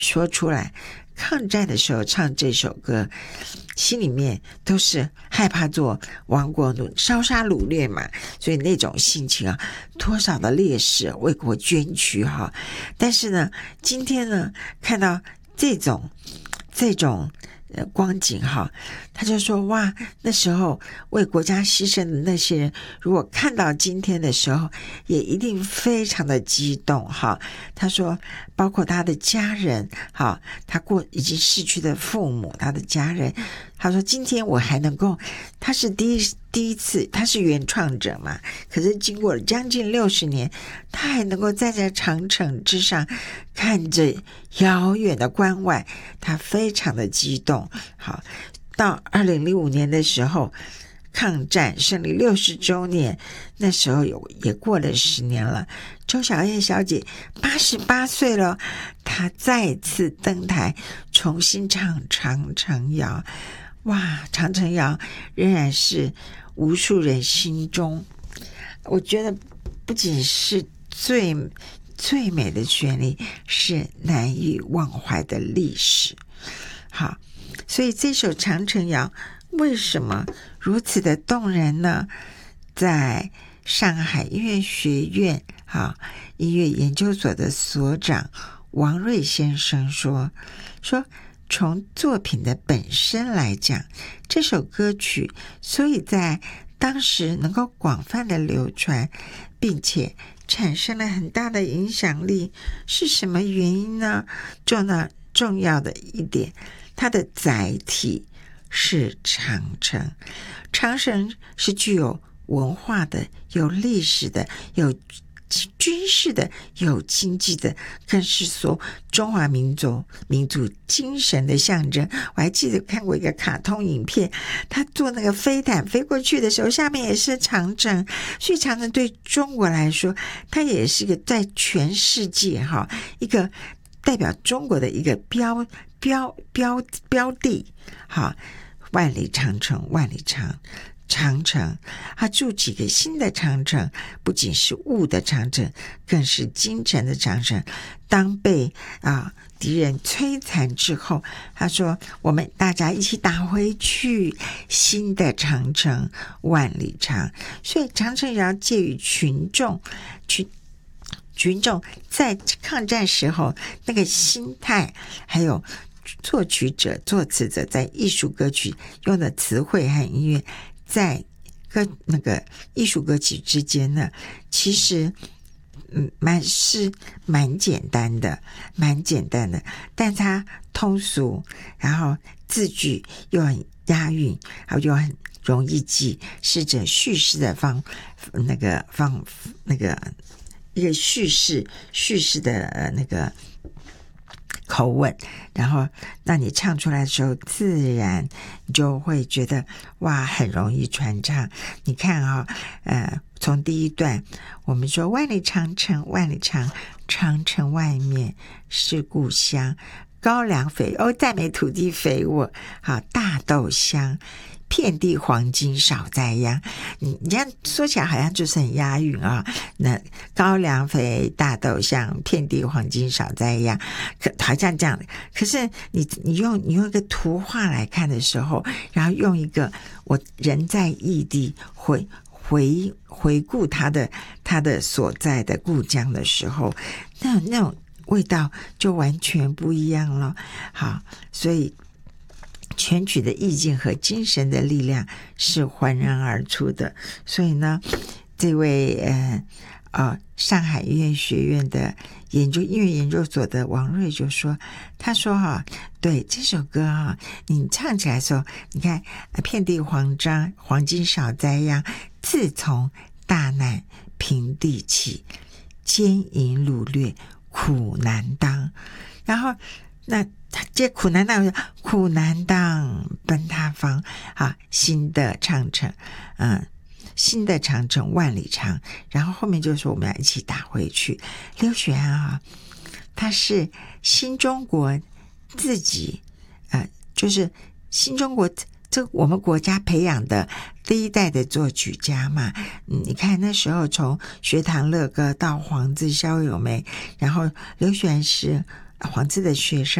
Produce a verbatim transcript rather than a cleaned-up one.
说出来。抗战的时候唱这首歌，心里面都是害怕做亡国奴，烧杀掳掠嘛，所以那种心情啊，多少的烈士为国捐躯哈。但是呢，今天呢，看到这种这种呃光景哈，他就说哇，那时候为国家牺牲的那些人，如果看到今天的时候，也一定非常的激动哈。他说，包括他的家人哈，他过已经逝去的父母，他的家人，他说今天我还能够，他是第一第一次，他是原创者嘛，可是经过了将近六十年，他还能够站在长城之上，看着遥远的关外，他非常的激动。好，到二零零五年的时候，抗战胜利六十周年，那时候有也过了十年了。周小燕小姐八十八岁了，她再次登台，重新唱《长城谣》。哇，《长城谣》仍然是无数人心中，我觉得不仅是最最美的旋律，是难以忘怀的历史。好，所以这首《长城谣》为什么如此的动人呢？在上海音乐学院啊音乐研究所的所长王瑞先生说说从作品的本身来讲，这首歌曲所以在当时能够广泛的流传，并且产生了很大的影响力，是什么原因呢？重要重要的一点，它的载体是长城。长城是具有文化的，有历史的，有军事的，有经济的，更是说中华民族民族精神的象征。我还记得看过一个卡通影片，他坐那个飞毯飞过去的时候，下面也是长城，所以长城对中国来说，它也是一个在全世界哈一个代表中国的一个标标标标的。好，万里长城万里长长城，它筑起个新的长城，不仅是物的长城，更是精神的长城。当被啊敌人摧残之后，他说我们大家一起打回去新的长城万里长。所以长城谣介于群众群群众在抗战时候那个心态，还有作曲者作词者在艺术歌曲用的词汇和音乐，在跟那个艺术歌曲之间呢，其实嗯蛮是蛮简单的蛮简单的，但它通俗，然后字句又很押韵，还有又很容易记，是指叙事的方那个方那个一个叙事叙事的呃那个口吻，然后那你唱出来的时候，自然你就会觉得哇，很容易传唱。你看啊、哦，呃，从第一段我们说万里长城万里长，长城外面是故乡，高粱肥哦，赞美土地肥沃，好大豆香。遍地黄金少栽秧，你你这样说起来好像就是很押韵啊。那高粱肥大豆香，遍地黄金少栽秧，可好像这样的。可是你你用你用一个图画来看的时候，然后用一个我人在异地回回回顾他的他的所在的故乡的时候，那那种味道就完全不一样了。好，所以全曲的意境和精神的力量是浑然而出的。所以呢，这位呃呃上海音乐学院的研究音乐研究所的王瑞就说，他说哈、啊，对这首歌哈、啊，你唱起来的时候，你看遍地黄章黄金少栽秧，自从大难平地起，奸淫掳掠苦难当，然后那这苦难当，苦难当奔他方啊，新的长城，嗯，新的长城万里长。然后后面就说我们要一起打回去。刘雪安啊，他是新中国自己，呃，就是新中国这我们国家培养的第一代的作曲家嘛。嗯，你看那时候从学堂乐歌到黄自、萧友梅，然后刘雪安是黄字的学生。